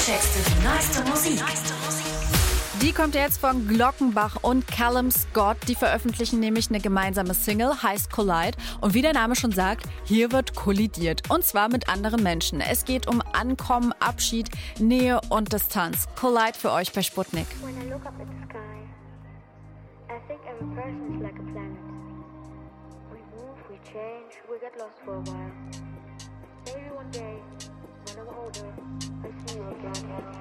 checkst du die neueste Musik. Die kommt jetzt von Glockenbach und Callum Scott. Die veröffentlichen nämlich eine gemeinsame Single, heißt Collide. Und wie der Name schon sagt, hier wird kollidiert. Und zwar mit anderen Menschen. Es geht um Ankommen, Abschied, Nähe und Distanz. Collide für euch bei Sputnik. When I look up at the sky, I think every person is like a planet. We move, we change, we get lost for a while. Maybe one day, when I'm older, I see you again.